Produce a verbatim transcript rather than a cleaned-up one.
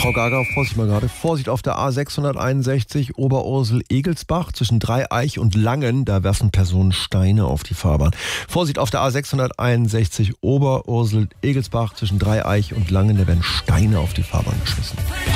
Frau Gager, Vorsicht mal gerade. Vorsicht auf der A sechshunderteinundsechzig Oberursel-Egelsbach zwischen Dreieich und Langen. Da werfen Personen Steine auf die Fahrbahn. Vorsicht auf der A sechshunderteinundsechzig Oberursel-Egelsbach zwischen Dreieich und Langen. Da werden Steine auf die Fahrbahn geschmissen.